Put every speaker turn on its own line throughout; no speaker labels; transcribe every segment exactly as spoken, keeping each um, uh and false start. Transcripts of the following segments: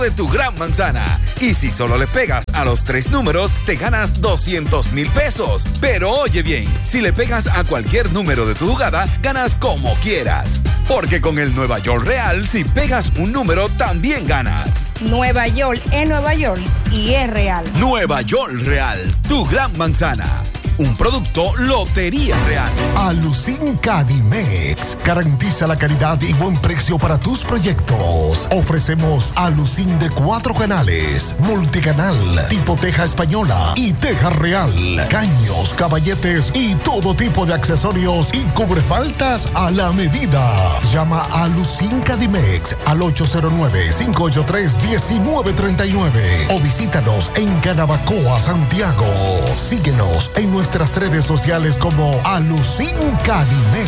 de tu gran manzana. Y si solo le pegas a los tres números, te ganas doscientos mil pesos. Pero oye bien, si le pegas a cualquier número de tu jugada, ganas como quieras. Porque con el Nueva York Real, si pegas un número, también ganas.
Nueva York es Nueva York y es real.
Nueva York Real, tu gran manzana. Un producto Lotería Real.
Alucin Cadimex garantiza la calidad y buen precio para tus proyectos. Ofrecemos Alucin de cuatro canales, multicanal, tipo teja española y teja real, caños, caballetes y todo tipo de accesorios y cubrefaltas a la medida. Llama a Alucin Cadimex al ocho cero nueve, cinco ocho tres, uno nueve tres nueve o visítanos en Canabacoa, Santiago. Síguenos en nuestra nuestras redes sociales como Alucin Cadimex.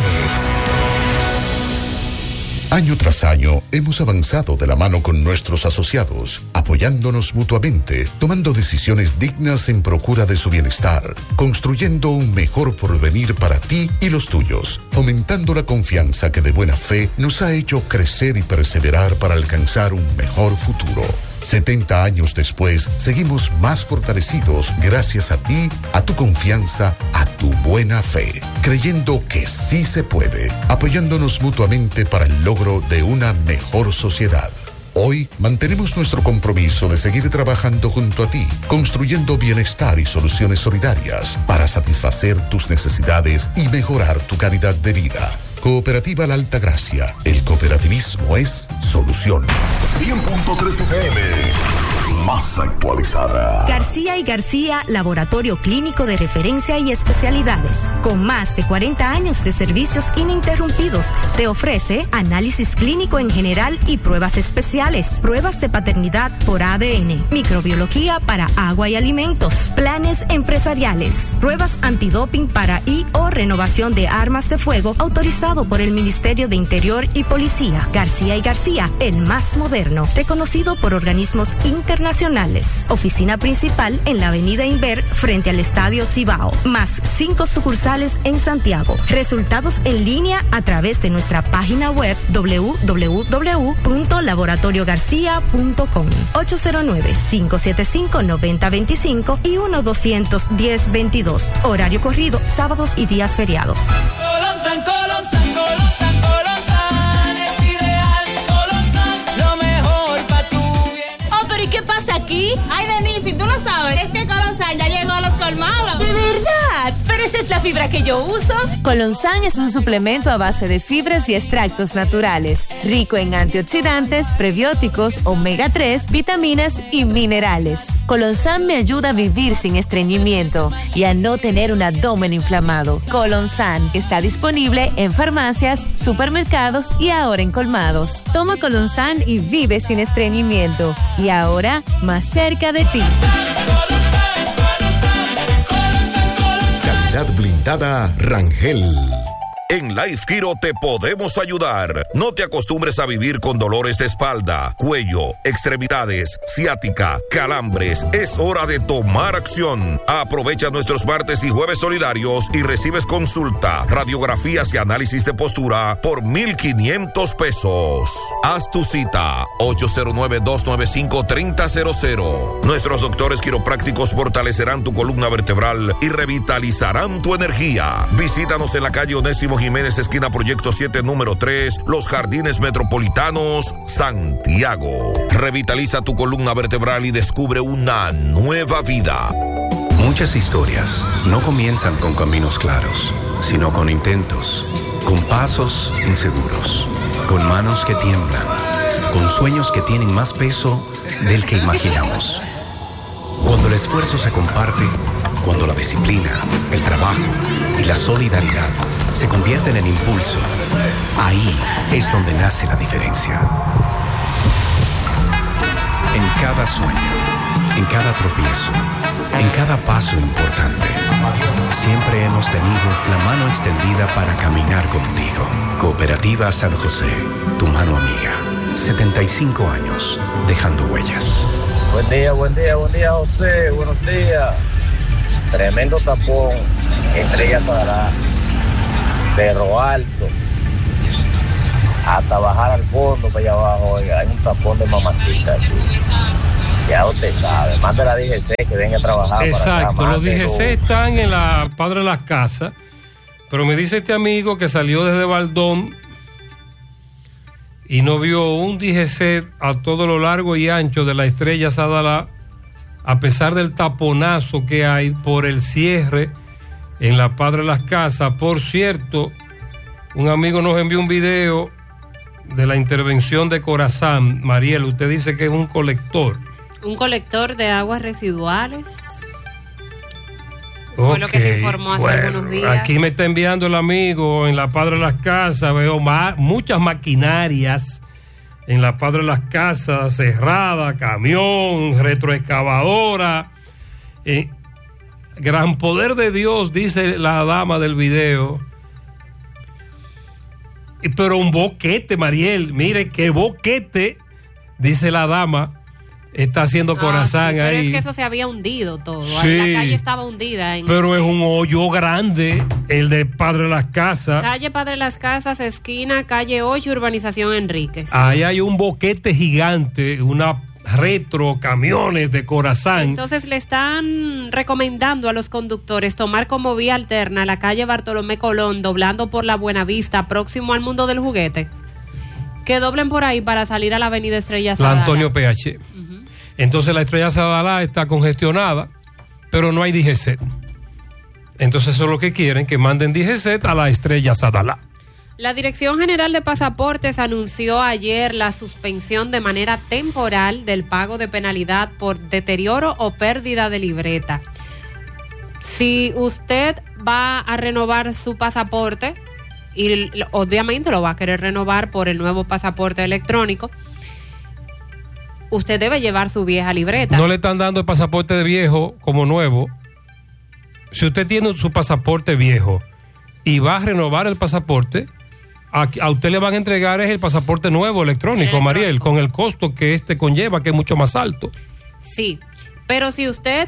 Año tras año hemos avanzado de la mano con nuestros asociados, apoyándonos mutuamente, tomando decisiones dignas en procura de su bienestar, construyendo un mejor porvenir para ti y los tuyos, fomentando la confianza que de buena fe nos ha hecho crecer y perseverar para alcanzar un mejor futuro. setenta años después, seguimos más fortalecidos gracias a ti, a tu confianza, a tu buena fe, creyendo que sí se puede, apoyándonos mutuamente para el logro de una mejor sociedad. Hoy mantenemos nuestro compromiso de seguir trabajando junto a ti, construyendo bienestar y soluciones solidarias para satisfacer tus necesidades y mejorar tu calidad de vida. Cooperativa La Alta Gracia. El cooperativismo es solución.
cien punto tres F M. Más actualizada.
García y García, laboratorio clínico de referencia y especialidades. Con más de cuarenta años de servicios ininterrumpidos, te ofrece análisis clínico en general y pruebas especiales, pruebas de paternidad por A D N, microbiología para agua y alimentos, planes empresariales, pruebas antidoping para y o renovación de armas de fuego autorizado por el Ministerio de Interior y Policía. García y García, el más moderno, reconocido por organismos internacionales. Oficina principal en la avenida Inver frente al Estadio Cibao, más cinco sucursales en Santiago. Resultados en línea a través de nuestra página web doble u doble u doble u punto laboratorio garcía punto com, ocho cero nueve, cinco siete cinco, nueve cero dos cinco y uno dos uno cero, veintidós. Horario corrido, sábados y días feriados.
Colonsan, Colonsan, Colonsan, Colonsan es ideal. Colonsan, lo mejor para tu bien.
Oh, pero ¿y qué pasa aquí? Ay, Denise, tú no sabes. Es que Colonsan ya llegó a los colmados. ¿De verdad? Pero esa es la fibra que yo uso.
Colonsan es un suplemento a base de fibras y extractos naturales, rico en antioxidantes, prebióticos, omega tres, vitaminas y minerales. Colonsan me ayuda a vivir sin estreñimiento y a no tener un abdomen inflamado. Colonsan está disponible en farmacias, supermercados y ahora en colmados. Toma Colonsan y vive sin estreñimiento. Y ahora, más cerca de ti.
Calidad blindada Rangel.
En Life Kiro te podemos ayudar. No te acostumbres a vivir con dolores de espalda, cuello, extremidades, ciática, calambres. Es hora de tomar acción. Aprovecha nuestros martes y jueves solidarios y recibes consulta, radiografías y análisis de postura por mil quinientos pesos. Haz tu cita ocho cero nueve, dos nueve cinco, tres cero cero cero. Nuestros doctores quiroprácticos fortalecerán tu columna vertebral y revitalizarán tu energía. Visítanos en la calle Onésimo Jiménez, esquina Proyecto siete, número tres, Los Jardines Metropolitanos, Santiago. Revitaliza tu columna vertebral y descubre una nueva vida.
Muchas historias no comienzan con caminos claros, sino con intentos, con pasos inseguros, con manos que tiemblan, con sueños que tienen más peso del que imaginamos. Cuando el esfuerzo se comparte, cuando la disciplina, el trabajo y la solidaridad se convierten en impulso, ahí es donde nace la diferencia. En cada sueño, en cada tropiezo, en cada paso importante, siempre hemos tenido la mano extendida para caminar contigo. Cooperativa San José, tu mano amiga. setenta y cinco años, dejando huellas.
Buen día, buen día, buen día, José. Buenos días. Tremendo tapón entre ellas Sadalá, Cerro Alto, hasta bajar al fondo para allá abajo, oiga, hay un tapón de mamacita aquí. Ya usted sabe, mande la D G C que venga a trabajar.
Exacto,
para acá,
los D G C están en la Padre de las Casas, pero me dice este amigo que salió desde Baldón y no vio un D G C a todo lo largo y ancho de la Estrella Sadalá, a pesar del taponazo que hay por el cierre en la Padre de las Casas. Por cierto, un amigo nos envió un video de la intervención de Corazán. Mariel, usted dice que es un colector.
Un colector de aguas residuales.
Okay,
fue lo que se informó hace
bueno,
algunos días.
Aquí me está enviando el amigo en la Padre de las Casas. Veo ma- muchas maquinarias en la Padre de las Casas, cerrada, camión, retroexcavadora. Eh, gran poder de Dios, dice la dama del video. Pero un boquete, Mariel, mire qué boquete, dice la dama. Está haciendo Corazán, ah, sí,
pero
ahí.
Es que eso se había hundido todo.
Sí,
ahí la calle estaba hundida. En
pero
ese...
es un hoyo grande, el de Padre de las Casas.
Calle Padre de las Casas, esquina, calle ocho, urbanización Enríquez.
Ahí hay un boquete gigante, una retro, camiones de Corazán.
Entonces le están recomendando a los conductores tomar como vía alterna la calle Bartolomé Colón, doblando por la Buenavista, próximo al Mundo del Juguete. Que doblen por ahí para salir a la avenida Estrella Sadalá.
La Antonio P H. Uh-huh. Entonces la Estrella Sadalá está congestionada, pero no hay D G C. Entonces eso es lo que quieren, que manden D G C a la Estrella Sadalá.
La Dirección General de Pasaportes anunció ayer la suspensión de manera temporal del pago de penalidad por deterioro o pérdida de libreta. Si usted va a renovar su pasaporte, y obviamente lo va a querer renovar por el nuevo pasaporte electrónico, usted debe llevar su vieja libreta.
No le están dando el pasaporte de viejo como nuevo. Si usted tiene su pasaporte viejo y va a renovar el pasaporte, a, a usted le van a entregar es el pasaporte nuevo electrónico, electrónico, Mariel, con el costo que este conlleva, que es mucho más alto.
Sí, pero si usted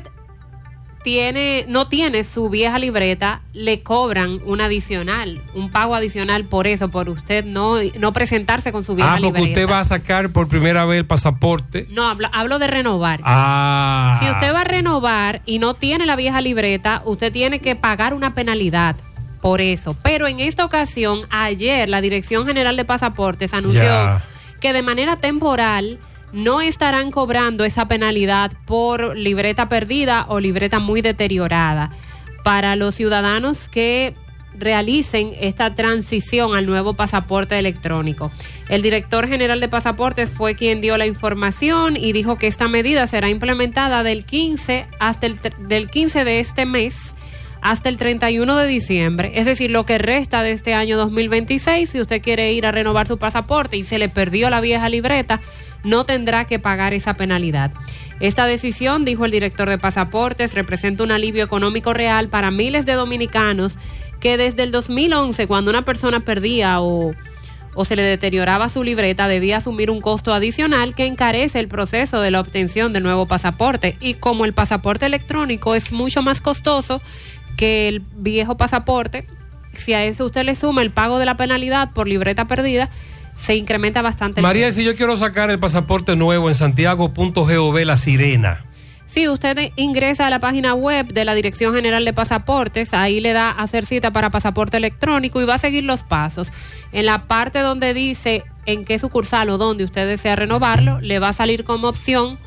tiene, no tiene su vieja libreta, le cobran un adicional, un pago adicional por eso, por usted no, no presentarse con su vieja libreta.
Ah, porque libreta. Usted va a sacar por primera vez el pasaporte.
No, hablo, hablo de renovar.
Ah.
Si usted va a renovar y no tiene la vieja libreta, usted tiene que pagar una penalidad por eso. Pero en esta ocasión, ayer, la Dirección General de Pasaportes anunció ya. que de manera temporal no estarán cobrando esa penalidad por libreta perdida o libreta muy deteriorada para los ciudadanos que realicen esta transición al nuevo pasaporte electrónico. El director general de Pasaportes fue quien dio la información y dijo que esta medida será implementada del quince hasta el del quince de este mes hasta el treinta y uno de diciembre, es decir, lo que resta de este año dos mil veintiséis. Si usted quiere ir a renovar su pasaporte y se le perdió la vieja libreta, no tendrá que pagar esa penalidad. Esta decisión, dijo el director de Pasaportes, representa un alivio económico real para miles de dominicanos que desde el dos mil once, cuando una persona perdía o, o se le deterioraba su libreta, debía asumir un costo adicional que encarece el proceso de la obtención del nuevo pasaporte. Y como el pasaporte electrónico es mucho más costoso que el viejo pasaporte, si a eso usted le suma el pago de la penalidad por libreta perdida, se incrementa bastante.
María, si yo quiero sacar el pasaporte nuevo en santiago punto gov, La Sirena.
Sí, usted ingresa a la página web de la Dirección General de Pasaportes, ahí le da a hacer cita para pasaporte electrónico y va a seguir los pasos. En la parte donde dice en qué sucursal o dónde usted desea renovarlo, le va a salir como opción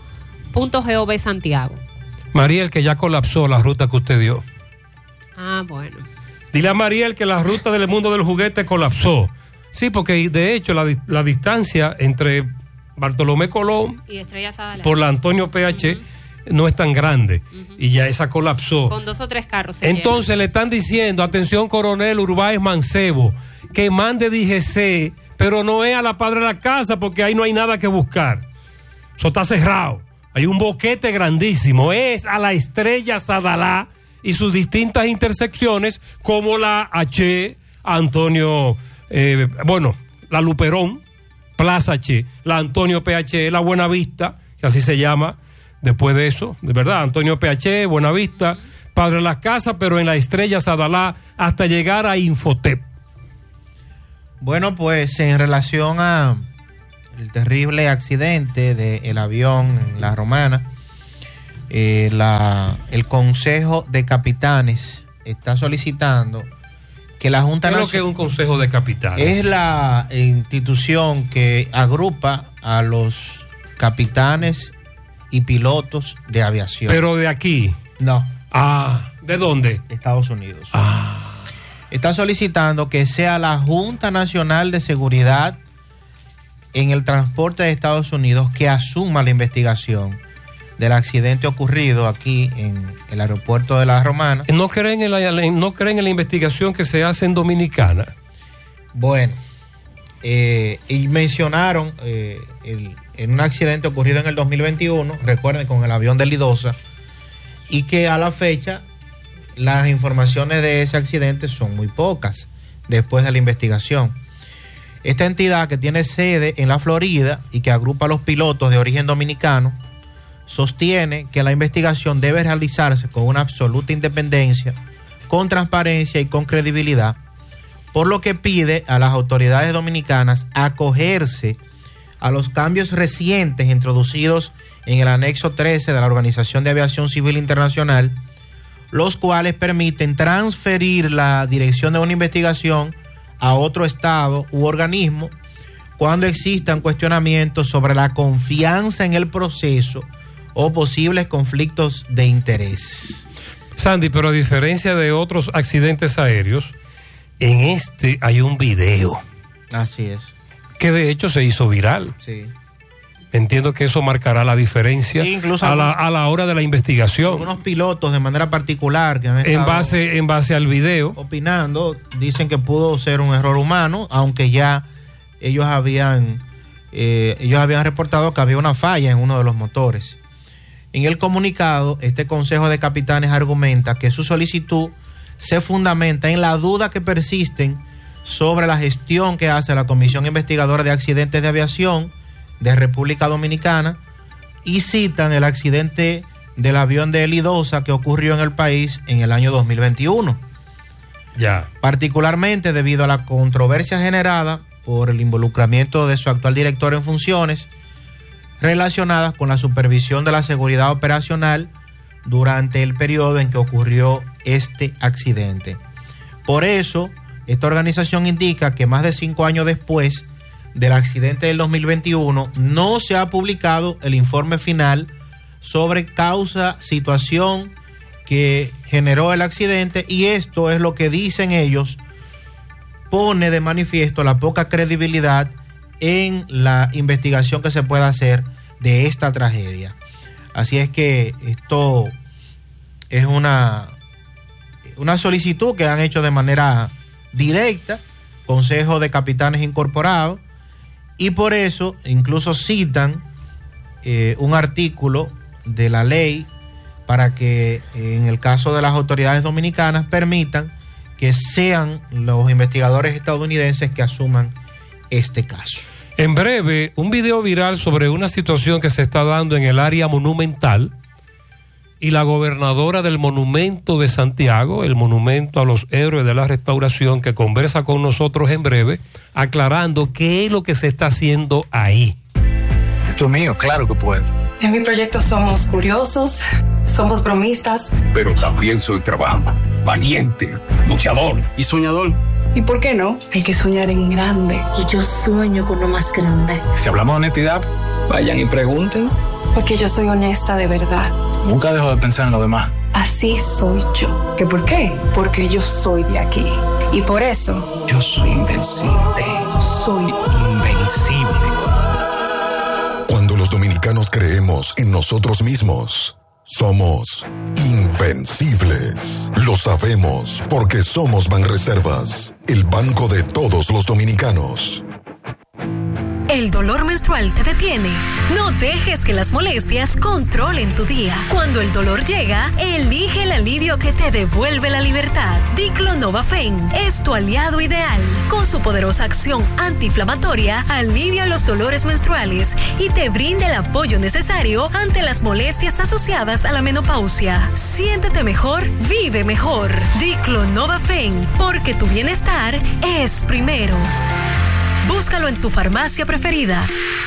.gov Santiago.
Mariel, que ya colapsó la ruta que usted dio.
Ah, bueno.
Dile a Mariel que la ruta del mundo del juguete colapsó. Sí, porque de hecho la, la distancia entre Bartolomé Colón
y Estrella Sadalá
por la Antonio P H uh-huh. no es tan grande uh-huh. y ya esa colapsó.
Con dos o tres carros.
Entonces
llena.
Le están diciendo, atención Coronel Urbáez Mancebo, que mande D G C, pero no es a la Padre de la Casa porque ahí no hay nada que buscar. Eso está cerrado. Hay un boquete grandísimo. Es a la Estrella Sadalá y sus distintas intersecciones como la H, Antonio, eh, bueno, la Luperón, Plaza H, la Antonio P H, la Buenavista, que así se llama, después de eso, de verdad, Antonio P H, Buenavista, uh-huh. Padre de las Casas, pero en la Estrella Sadalá hasta llegar a Infotep.
Bueno, pues en relación a el terrible accidente del avión en La Romana, eh, la, el Consejo de Capitanes está solicitando que la Junta
Nacional... ¿Qué es lo que es un Consejo de Capitanes?
Es la institución que agrupa a los capitanes y pilotos de aviación.
¿Pero de aquí?
No.
Ah, ¿de dónde?
De Estados Unidos.
Ah.
Está solicitando que sea la Junta Nacional de Seguridad en el Transporte de Estados Unidos que asuma la investigación del accidente ocurrido aquí en el aeropuerto de La Romana.
¿No creen en la, no creen en la investigación que se hace en Dominicana?
Bueno, eh, y mencionaron eh, el, en un accidente ocurrido en el dos mil veintiuno, recuerden, con el avión de Lidosa, y que a la fecha las informaciones de ese accidente son muy pocas después de la investigación. Esta entidad, que tiene sede en la Florida y que agrupa a los pilotos de origen dominicano, sostiene que la investigación debe realizarse con una absoluta independencia, con transparencia y con credibilidad, por lo que pide a las autoridades dominicanas acogerse a los cambios recientes introducidos en el anexo trece de la Organización de Aviación Civil Internacional, los cuales permiten transferir la dirección de una investigación a otro estado u organismo cuando existan cuestionamientos sobre la confianza en el proceso o posibles conflictos de interés.
Sandy, pero a diferencia de otros accidentes aéreos, en este hay un video.
Así es.
Que de hecho se hizo viral.
Sí.
Entiendo que eso marcará la diferencia
sí, incluso
a, la, a la hora de la investigación.
Algunos pilotos de manera particular que han estado
en base, en base al video
opinando, dicen que pudo ser un error humano, aunque ya ellos habían, eh, ellos habían reportado que había una falla en uno de los motores. En el comunicado, este Consejo de Capitanes argumenta que su solicitud se fundamenta en la duda que persisten sobre la gestión que hace la Comisión Investigadora de Accidentes de Aviación de República Dominicana y citan el accidente del avión de Lidosa que ocurrió en el país en el año dos mil veintiuno.
Ya.
Particularmente debido a la controversia generada por el involucramiento de su actual director en funciones relacionadas con la supervisión de la seguridad operacional durante el periodo en que ocurrió este accidente. Por eso, esta organización indica que más de cinco años después del accidente del dos mil veintiuno, no se ha publicado el informe final sobre causa, situación que generó el accidente, y esto es lo que dicen ellos, pone de manifiesto la poca credibilidad en la investigación que se pueda hacer de esta tragedia. Así es que esto es una, una solicitud que han hecho de manera directa, Consejo de Capitanes Incorporados, y por eso incluso citan eh, un artículo de la ley para que en el caso de las autoridades dominicanas permitan que sean los investigadores estadounidenses que asuman este caso.
En breve, un video viral sobre una situación que se está dando en el área monumental, y la gobernadora del Monumento de Santiago, el monumento a los héroes de la restauración, que conversa con nosotros en breve, aclarando qué es lo que se está haciendo ahí.
Esto es mío, claro que puedo.
En mi proyecto somos curiosos, somos bromistas.
Pero también soy trabajador, valiente, luchador y soñador.
¿Y por qué no? Hay que soñar en grande.
Y yo sueño con lo más grande.
Si hablamos de honestidad, vayan y pregunten.
Porque yo soy honesta de verdad.
Nunca dejo de pensar en lo demás.
Así soy yo. ¿Qué por qué? Porque yo soy de aquí. Y por eso...
Yo soy invencible. Soy invencible.
Cuando los dominicanos creemos en nosotros mismos, somos invencibles. Lo sabemos porque somos Banreservas, el banco de todos los dominicanos.
¿El dolor menstrual te detiene? No dejes que las molestias controlen tu día. Cuando el dolor llega, elige el alivio que te devuelve la libertad. Diclonova-Fen es tu aliado ideal. Con su poderosa acción antiinflamatoria, alivia los dolores menstruales y te brinda el apoyo necesario ante las molestias asociadas a la menopausia. Siéntete mejor, vive mejor. Diclonova-Fen, porque tu bienestar es primero. Búscalo en tu farmacia preferida.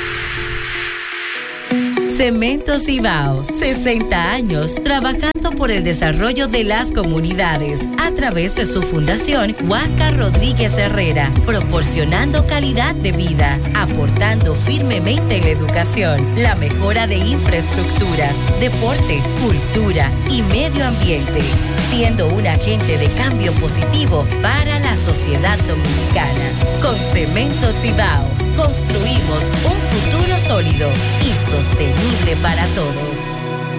Cemento Cibao, sesenta años trabajando por el desarrollo de las comunidades a través de su fundación Huáscar Rodríguez Herrera, proporcionando calidad de vida, aportando firmemente en la educación, la mejora de infraestructuras, deporte, cultura y medio ambiente, siendo un agente de cambio positivo para la sociedad dominicana. Con Cemento Cibao, construimos un futuro sólido y sostenible para todos.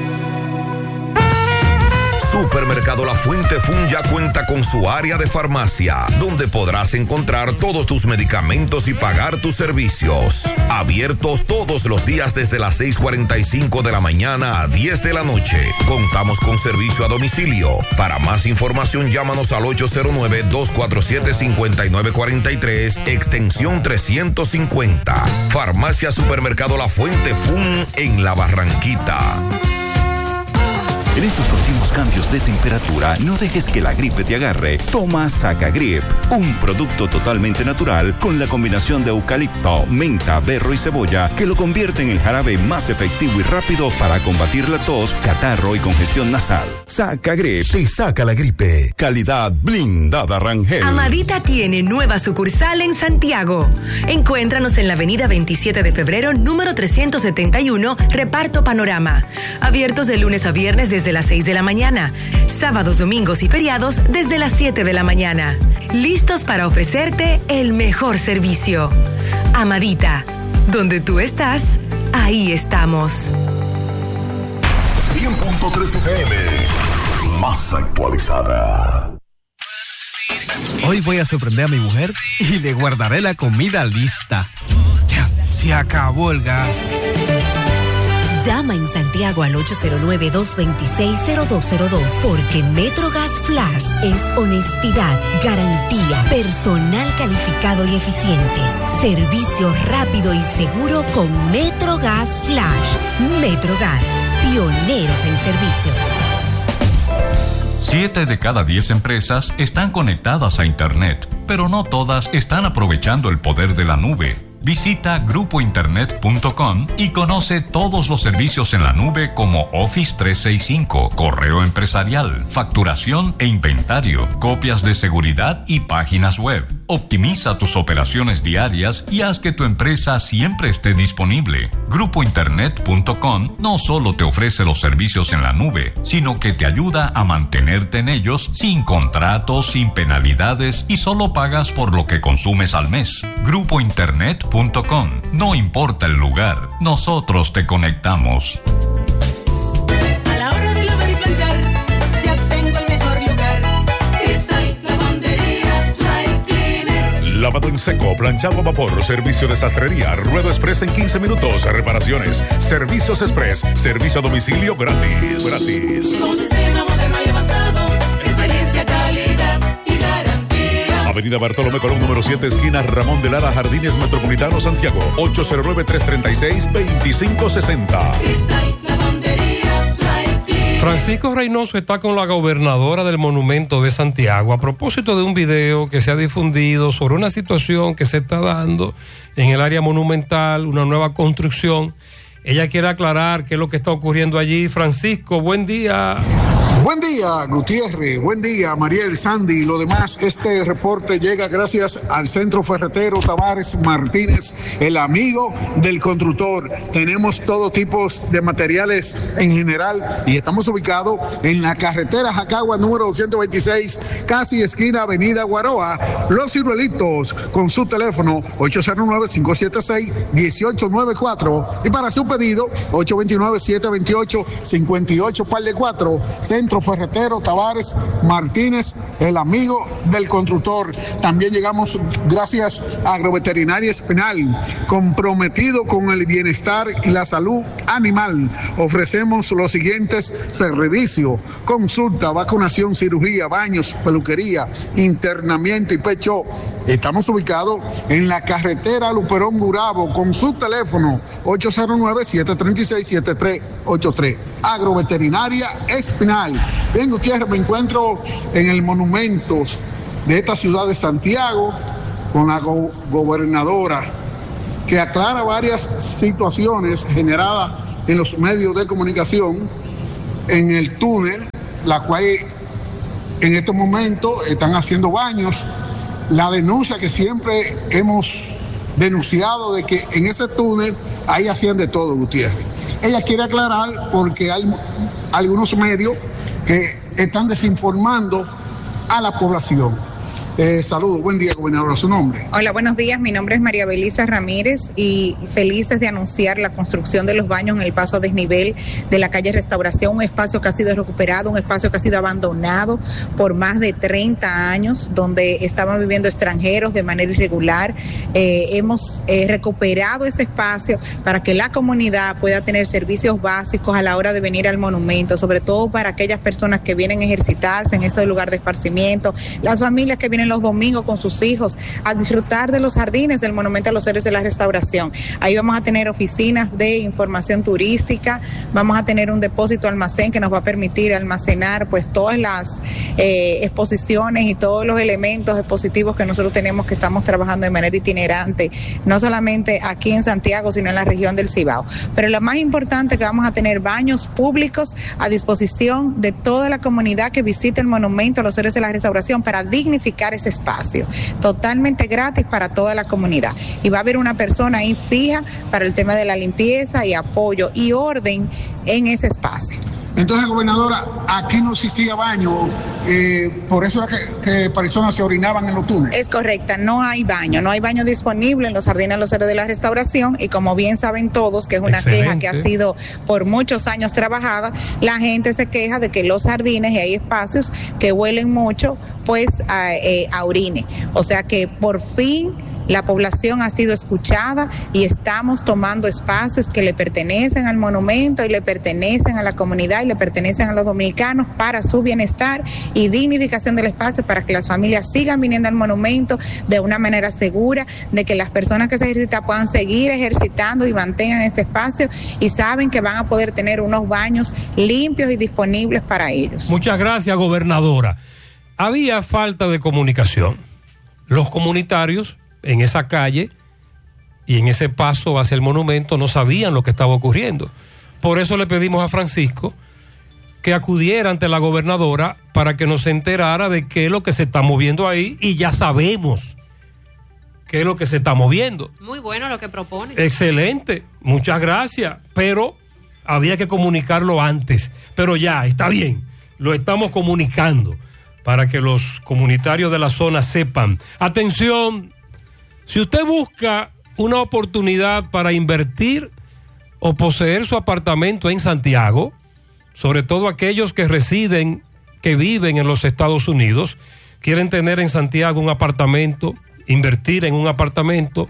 Supermercado La Fuente Fun ya cuenta con su área de farmacia, donde podrás encontrar todos tus medicamentos y pagar tus servicios. Abiertos todos los días desde las seis cuarenta y cinco de la mañana a diez de la noche. Contamos con servicio a domicilio. Para más información, llámanos al ocho cero nueve, dos cuatro siete, cinco nueve cuatro tres, extensión trescientos cincuenta. Farmacia Supermercado La Fuente Fun en La Barranquita.
En estos continuos cambios de temperatura, no dejes que la gripe te agarre. Toma Sacagrip, un producto totalmente natural con la combinación de eucalipto, menta, berro y cebolla que lo convierte en el jarabe más efectivo y rápido para combatir la tos, catarro y congestión nasal. Sacagrip te saca la gripe. Calidad blindada Rangel.
Amadita tiene nueva sucursal en Santiago. Encuéntranos en la avenida veintisiete de febrero, número trescientos setenta y uno, Reparto Panorama. Abiertos de lunes a viernes desde las seis de la mañana. Sábados, domingos y feriados desde las siete de la mañana. Listos para ofrecerte el mejor servicio. Amadita, donde tú estás, ahí estamos.
cien punto tres F M, más actualizada.
Hoy voy a sorprender a mi mujer y le guardaré la comida lista. Ya, se acabó el gas.
Llama en Santiago al ocho cero nueve, dos dos seis, cero dos cero dos porque Metrogas Flash es honestidad, garantía, personal calificado y eficiente, servicio rápido y seguro con Metrogas Flash. Metrogas, pioneros en servicio.
Siete de cada diez empresas están conectadas a Internet, pero no todas están aprovechando el poder de la nube. Visita grupo internet punto com y conoce todos los servicios en la nube como Office trescientos sesenta y cinco, correo empresarial, facturación e inventario, copias de seguridad y páginas web. Optimiza tus operaciones diarias y haz que tu empresa siempre esté disponible. grupo internet punto com no solo te ofrece los servicios en la nube, sino que te ayuda a mantenerte en ellos sin contratos, sin penalidades y solo pagas por lo que consumes al mes. grupo internet punto com. No importa el lugar, nosotros te conectamos.
A la hora de lavar y planchar, ya tengo el mejor lugar. Cristal Lavandería Dry Cleaner.
Lavado en seco, planchado a vapor, servicio de sastrería, ruedo express en quince minutos, reparaciones, servicios express, servicio a domicilio gratis. Gratis.
Con un sistema moderno y avanzado, experiencia, calidad y garantía.
Avenida Bartolomé Colón, número siete, esquina Ramón de Lara, Jardines Metropolitano, Santiago. ocho cero nueve, tres tres seis, dos cinco seis cero.
Cristal Lavandería Dry Cleaner.
Francisco Reynoso está con la gobernadora del Monumento de Santiago a propósito de un video que se ha difundido sobre una situación que se está dando en el área monumental, una nueva construcción. Ella quiere aclarar qué es lo que está ocurriendo allí. Francisco, buen día.
Buen día, Gutiérrez. Buen día, Mariel, Sandy y lo demás. Este reporte llega gracias al Centro Ferretero Tavares Martínez, el amigo del constructor. Tenemos todo tipo de materiales en general y estamos ubicados en la carretera Jacagua número doscientos veintiséis, casi esquina Avenida Guaroa. Los Ciruelitos, con su teléfono ocho cero nueve, cinco siete seis, uno ocho nueve cuatro y para su pedido ocho dos nueve, siete dos ocho, cinco ocho cuatro. Centro Ferretero Tavares Martínez, el amigo del constructor. También llegamos gracias a Agroveterinaria Espinal, comprometido con el bienestar y la salud animal. Ofrecemos los siguientes servicios: consulta, vacunación, cirugía, baños, peluquería, internamiento y pecho. Estamos ubicados en la carretera Luperón Gurabo, con su teléfono ocho cero nueve, siete tres seis, siete tres ocho tres. Agroveterinaria Espinal. Bien, Gutiérrez, me encuentro en el monumento de esta ciudad de Santiago, con la go- gobernadora, que aclara varias situaciones generadas en los medios de comunicación en el túnel, la cual en estos momentos están haciendo baños. La denuncia que siempre hemos denunciado de que en ese túnel ahí hacían de todo, Gutiérrez. Ella quiere aclarar porque hay algunos medios que están desinformando a la población. Eh, saludos, buen día, gobernadora, su nombre.
Hola, buenos días, mi nombre es María Belisa Ramírez y felices de anunciar la construcción de los baños en el paso a desnivel de la calle Restauración, un espacio que ha sido recuperado, un espacio que ha sido abandonado por más de treinta años, donde estaban viviendo extranjeros de manera irregular. Eh, hemos eh, recuperado este espacio para que la comunidad pueda tener servicios básicos a la hora de venir al monumento, sobre todo para aquellas personas que vienen a ejercitarse en este lugar de esparcimiento, las familias que vienen los domingos con sus hijos a disfrutar de los jardines del Monumento a los Héroes de la Restauración. Ahí vamos a tener oficinas de información turística, vamos a tener un depósito almacén que nos va a permitir almacenar pues todas las eh, exposiciones y todos los elementos expositivos que nosotros tenemos, que estamos trabajando de manera itinerante, no solamente aquí en Santiago, sino en la región del Cibao. Pero lo más importante es que vamos a tener baños públicos a disposición de toda la comunidad que visite el Monumento a los Héroes de la Restauración para dignificar ese espacio, totalmente gratis para toda la comunidad. Y va a haber una persona ahí fija para el tema de la limpieza y apoyo y orden en ese espacio.
Entonces, gobernadora, aquí no existía baño, eh, por eso era que, que personas se orinaban en los túneles.
Es correcta, no hay baño, no hay baño disponible en los jardines Los Héroes de la Restauración, y como bien saben todos, que es una Excelente. queja que ha sido por muchos años trabajada, la gente se queja de que los jardines y hay espacios que huelen mucho, pues a, eh, a orine. O sea que por fin la población ha sido escuchada y estamos tomando espacios que le pertenecen al monumento y le pertenecen a la comunidad y le pertenecen a los dominicanos para su bienestar y dignificación del espacio, para que las familias sigan viniendo al monumento de una manera segura, de que las personas que se ejercitan puedan seguir ejercitando y mantengan este espacio y saben que van a poder tener unos baños limpios y disponibles para ellos.
Muchas gracias, gobernadora. Había falta de comunicación. Los comunitarios en esa calle y en ese paso hacia el monumento no sabían lo que estaba ocurriendo. Por eso le pedimos a Francisco que acudiera ante la gobernadora para que nos enterara de qué es lo que se está moviendo ahí, y ya sabemos qué es lo que se está moviendo.
Muy bueno lo que propone.
Excelente, muchas gracias, pero había que comunicarlo antes. Pero ya, está bien, lo estamos comunicando para que los comunitarios de la zona sepan. Atención, si usted busca una oportunidad para invertir o poseer su apartamento en Santiago, sobre todo aquellos que residen, que viven en los Estados Unidos, quieren tener en Santiago un apartamento, invertir en un apartamento,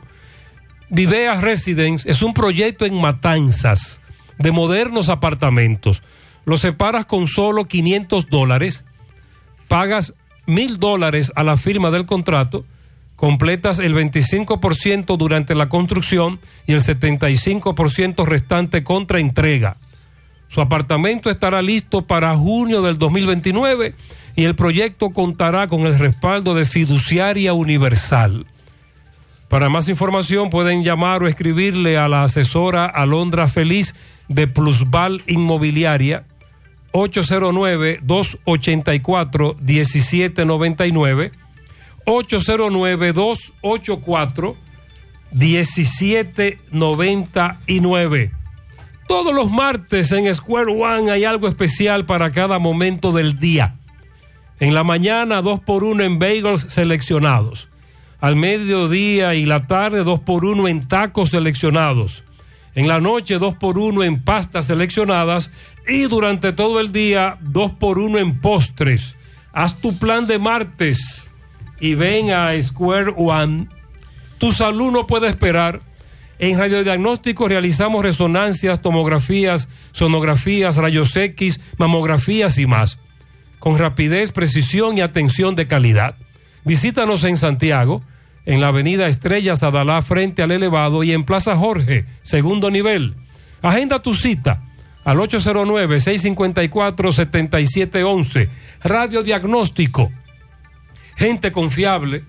Vivea Residence es un proyecto en Matanzas de modernos apartamentos. Los separas con solo quinientos dólares, pagas mil dólares a la firma del contrato, completas el veinticinco por ciento durante la construcción y el setenta y cinco por ciento restante contra entrega. Su apartamento estará listo para junio del dos mil veintinueve y el proyecto contará con el respaldo de Fiduciaria Universal. Para más información pueden llamar o escribirle a la asesora Alondra Feliz de Plusval Inmobiliaria, ocho cero nueve, dos ocho cuatro, uno siete nueve nueve, ocho cero nueve, dos ocho cuatro, uno siete nueve nueve. Todos los martes en Square One hay algo especial para cada momento del día. En la mañana, dos por uno en bagels seleccionados. Al mediodía y la tarde, dos por uno en tacos seleccionados. En la noche, dos por uno en pastas seleccionadas. Y durante todo el día, dos por uno en postres. Haz tu plan de martes y ven a Square One. Tu salud no puede esperar. En radiodiagnóstico realizamos resonancias, tomografías, sonografías, rayos X, mamografías y más, con rapidez, precisión y atención de calidad. Visítanos en Santiago, en la avenida Estrellas Adalá, frente al elevado, y en Plaza Jorge, segundo nivel. Agenda tu cita al ocho cero nueve, seis cinco cuatro, siete siete uno uno. Radiodiagnóstico, gente confiable,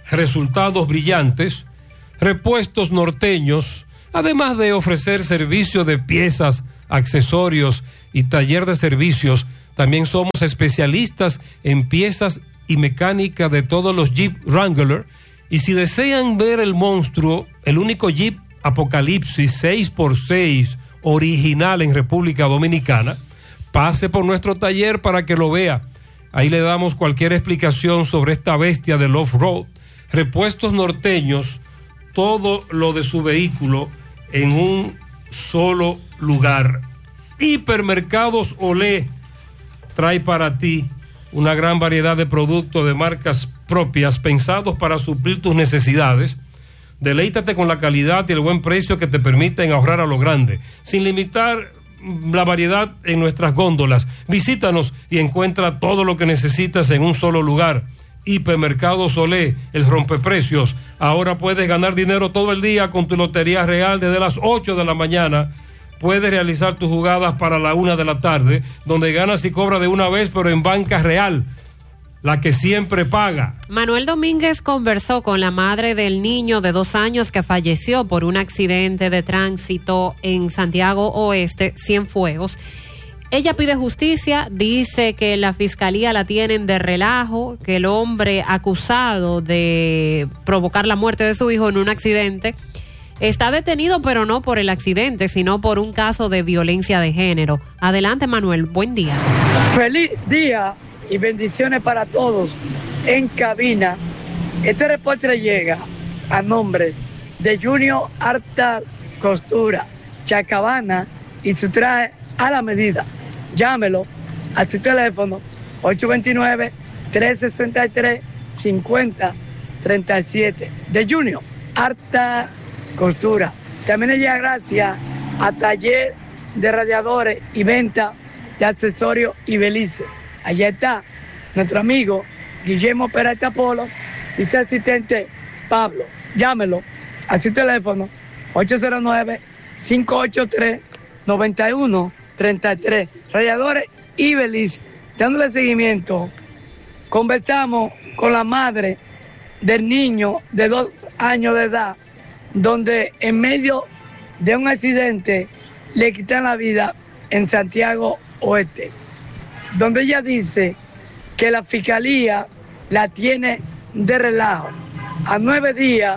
resultados brillantes. Repuestos Norteños, además de ofrecer servicio de piezas, accesorios y taller de servicios, también somos especialistas en piezas y mecánica de todos los Jeep Wrangler. Y si desean ver el monstruo, el único Jeep Apocalipsis seis por seis original en República Dominicana, pase por nuestro taller para que lo vea. Ahí le damos cualquier explicación sobre esta bestia del off-road. Repuestos Norteños, todo lo de su vehículo en un solo lugar. Hipermercados Olé trae para ti una gran variedad de productos de marcas propias pensados para suplir tus necesidades. Deleítate con la calidad y el buen precio que te permiten ahorrar a lo grande, sin limitar la variedad en nuestras góndolas. Visítanos y encuentra todo lo que necesitas en un solo lugar. Hipermercados Olé, el rompeprecios. Ahora puedes ganar dinero todo el día con tu Lotería Real desde las ocho de la mañana. Puedes realizar tus jugadas para la una de la tarde, donde ganas y cobras de una vez, pero en Banca Real, la que siempre paga.
Manuel Domínguez conversó con la madre del niño de dos años que falleció por un accidente de tránsito en Santiago Oeste, Cienfuegos. Ella pide justicia, dice que la fiscalía la tienen de relajo, que el hombre acusado de provocar la muerte de su hijo en un accidente está detenido, pero no por el accidente, sino por un caso de violencia de género. Adelante, Manuel, buen día.
Feliz día y bendiciones para todos en cabina. Este reporte llega a nombre de Junior Arta Costura, Chacabana y su traje a la medida. Llámelo a su teléfono ocho dos nueve, tres seis tres, cinco cero tres siete de Junior Arta Costura. También llega gracias a Taller de Radiadores y Venta de Accesorios y Belice. Allá está nuestro amigo Guillermo Peralta Polo y su asistente Pablo. Llámelo a su teléfono ocho cero nueve, cinco ocho tres, nueve uno tres tres. Radiadores y Belice. Dándole seguimiento, conversamos con la madre del niño de dos años de edad, donde en medio de un accidente le quitan la vida en Santiago Oeste, donde ella dice que la fiscalía la tiene de relajo a nueve días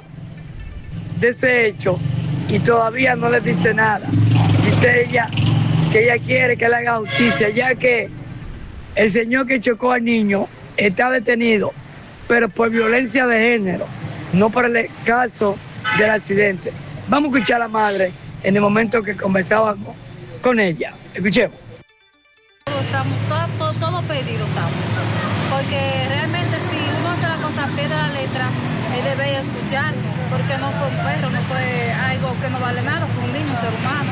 de ese hecho y todavía no le dice nada. Dice ella que ella quiere que le haga justicia, ya que el señor que chocó al niño está detenido, pero por violencia de género, no por el caso del accidente. Vamos a escuchar a la madre en el momento que conversábamos con ella. Escuchemos.
Estamos todo, todo, todo pedido estamos, porque realmente si uno hace la cosa a pie de la letra, él debe escuchar, porque no fue un perro, no fue algo que no vale nada, fue un niño, un ser humano,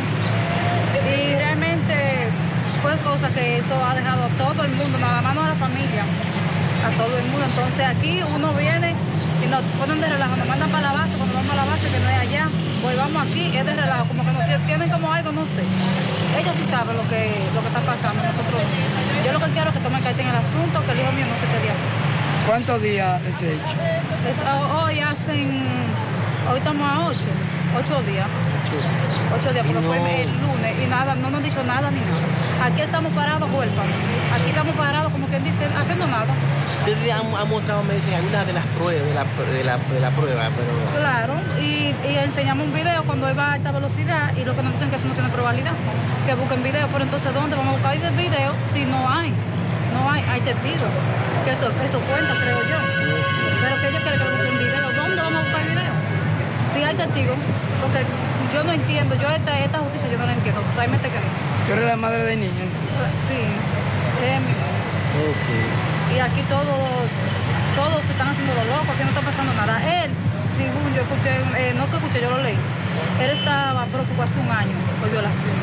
y realmente fue cosa que eso ha dejado a todo el mundo, nada más no a la familia, a todo el mundo. Entonces aquí uno viene y nos ponen de relajo, nos mandan para la base, cuando vamos a la base que no es allá, pues vamos aquí, es de relajo, como que nos tienen como algo, no sé. Ellos sí saben lo que, lo que está pasando. Nosotros, yo lo que quiero es que tomen carta en el asunto, que el hijo mío no se quede así.
¿Cuántos días ese hecho?
Es, hoy hacen, hoy estamos a ocho, ocho días. Ocho días, porque no. Fue el lunes y nada, no nos han dicho nada ni nada. Aquí estamos parados huérfanos. Aquí estamos parados como quien dice, haciendo nada.
Ustedes han, han mostrado, me dicen, algunas de las pruebas, de la, de la, de la prueba, pero...
Claro, y, y enseñamos un video cuando él va a alta velocidad y lo que nos dicen que eso no tiene probabilidad, que busquen video, pero entonces ¿dónde vamos a buscar el video si no hay? No hay, hay testigos, que eso, eso cuenta, creo yo. Pero que ellos quieren que busquen video, ¿dónde vamos a buscar el video? Si hay testigos, porque yo no entiendo, yo esta, esta justicia yo no la entiendo, totalmente que no.
¿Tú eres la madre del niño?
Sí, es mi
okay.
Y aquí todos todos se están haciendo lo loco, aquí no está pasando nada. Él, según yo escuché, eh, no que escuché, yo lo leí, él estaba prófugo hace un año por violación.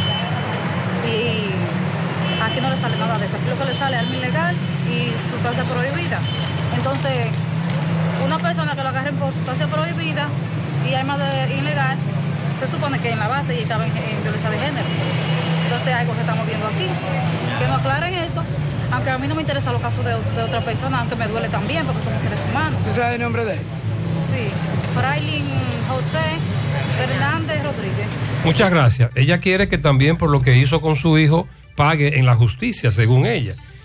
Y aquí no le sale nada de eso, aquí lo que le sale es arma ilegal y sustancia prohibida. Entonces, una persona que lo agarren por sustancia prohibida y arma de, ilegal, se supone que en la base y estaba en, en violencia de género. Entonces, algo que estamos viendo aquí, que no aclaren eso. aunque a mí no me interesan los casos de, de otra persona, aunque me duele también, porque somos seres humanos.
¿Tú sabes el nombre de él?
Sí, Frailin José Fernández Rodríguez.
Muchas gracias. Ella quiere que también por lo que hizo con su hijo pague en la justicia, según ella.